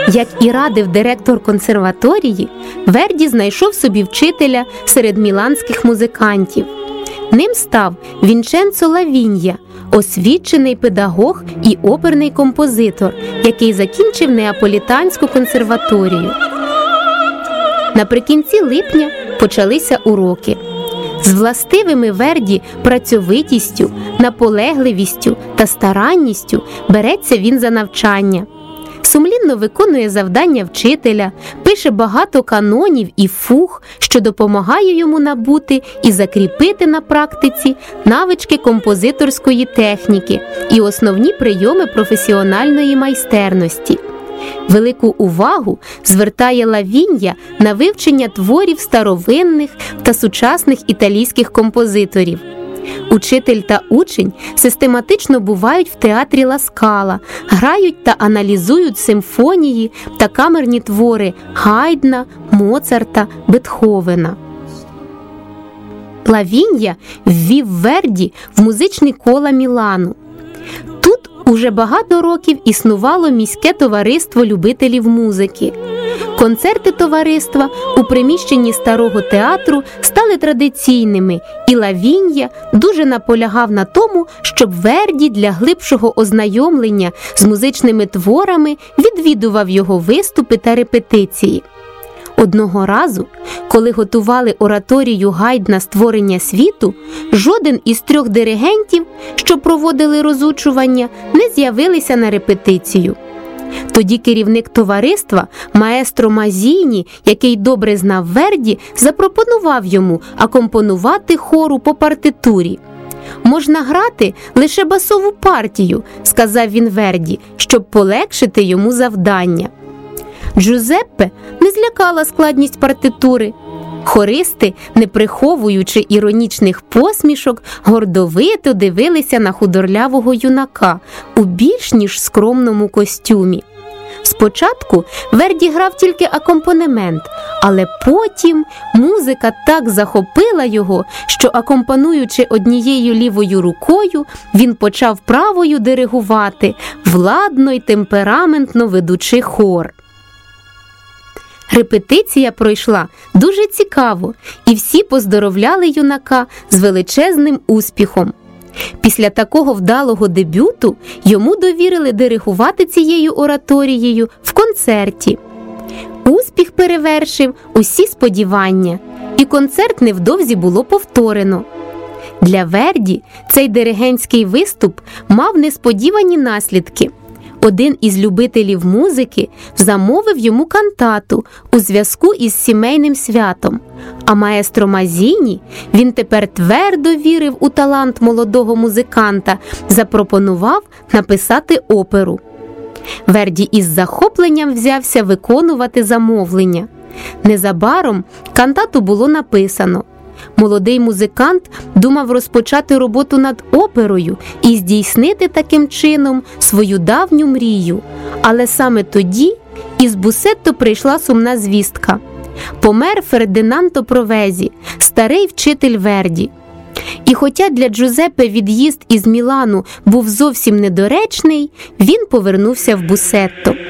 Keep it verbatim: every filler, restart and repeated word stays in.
Як і радив директор консерваторії, Верді знайшов собі вчителя серед міланських музикантів. Ним став Вінченцо Лавінья, освічений педагог і оперний композитор, який закінчив Неаполітанську консерваторію. Наприкінці липня почалися уроки. З властивими Верді працьовитістю, наполегливістю та старанністю береться він за навчання. Сумлінно виконує завдання вчителя, пише багато канонів і фуг, що допомагає йому набути і закріпити на практиці навички композиторської техніки і основні прийоми професіональної майстерності. Велику увагу звертає Лавінья на вивчення творів старовинних та сучасних італійських композиторів. Учитель та учень систематично бувають в театрі Ла Скала, грають та аналізують симфонії та камерні твори Гайдна, Моцарта, Бетховена. Лавінья ввів Верді в музичні кола Мілану. Тут уже багато років існувало міське товариство любителів музики. Концерти товариства у приміщенні Старого театру стали традиційними, і Лавінья дуже наполягав на тому, щоб Верді для глибшого ознайомлення з музичними творами відвідував його виступи та репетиції. Одного разу, коли готували ораторію Гайдна «Створення світу», жоден із трьох диригентів, що проводили розучування, не з'явилися на репетицію. Тоді керівник товариства, маестро Мазіні, який добре знав Верді, запропонував йому акомпонувати хору по партитурі. «Можна грати лише басову партію», – сказав він Верді, щоб полегшити йому завдання. Джузеппе не злякала складність партитури. Хористи, не приховуючи іронічних посмішок, гордовито дивилися на худорлявого юнака у більш ніж скромному костюмі. Спочатку Верді грав тільки акомпанемент, але потім музика так захопила його, що, акомпануючи однією лівою рукою, він почав правою диригувати, владно й темпераментно ведучи хор. Репетиція пройшла дуже цікаво, і всі поздоровляли юнака з величезним успіхом. Після такого вдалого дебюту йому довірили диригувати цією ораторією в концерті. Успіх перевершив усі сподівання, і концерт невдовзі було повторено. Для Верді цей диригентський виступ мав несподівані наслідки. Один із любителів музики замовив йому кантату у зв'язку із сімейним святом, а маестро Мазіні, він тепер твердо вірив у талант молодого музиканта, запропонував написати оперу. Верді із захопленням взявся виконувати замовлення. Незабаром кантату було написано. Молодий музикант думав розпочати роботу над оперою і здійснити таким чином свою давню мрію. Але саме тоді із Бусетто прийшла сумна звістка. Помер Фердинандо Провезі, старий вчитель Верді. І хоча для Джузеппе від'їзд із Мілану був зовсім недоречний, він повернувся в Бусетто.